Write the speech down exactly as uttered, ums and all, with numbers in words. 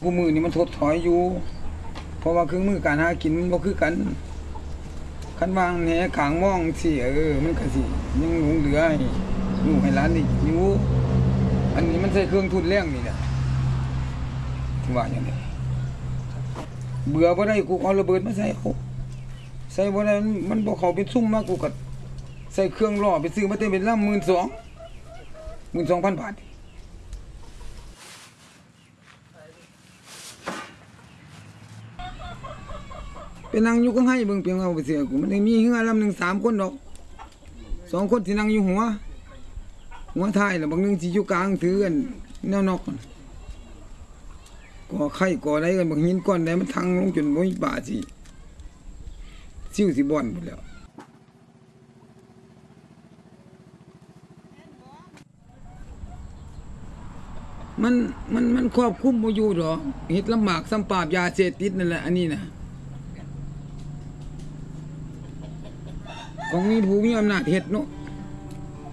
กูมือนี่มันถดถอยอยู่เพราะว่าเครื่องมือการหากินมันบ่คือกันคันวางแหขางมองสิเออมันก็สิยังหลงเหลือให้ลูกให้หลานนี่อยู่อันนี้มันใช้เครื่องทุนแรงนี่แหละที่ว่าอย่างนี้เบื่อบ่ได้กูเอาระเบิดมาใส่เขาใส่บ่ได้มันบ่เข้าเป็นซุ่มมากูก็ใส่เครื่องล่อไปซื้อมาเต็มเป็นลำ หนึ่งหมื่นสองพัน หนึ่งหมื่นสองพัน บาทไปนั่งอยู่ก็ให้เบิ่งเพียงเอาไปเสียกูมันได้มีเฮือลำหนึ่งสามคนดอกสองคนที่นั่งอยู่หัวหัวท้ายแล้วบางนึงสิอยู่กลางถือกันแนวนอกก่อไข่ก่ออะไรกันบางหินก้อนใดมันทังลงจนบ่มีป่าสิซิ่วสิบ่อนหมดแล้วมันมันมันครอบคุมบ่อยู่ดอกเฮ็ดลำบากซ้ำปราบยาเสพติดนั่นแหละอันนี้นะของมีผู้มีอำนาจเฮ็ดเนาะ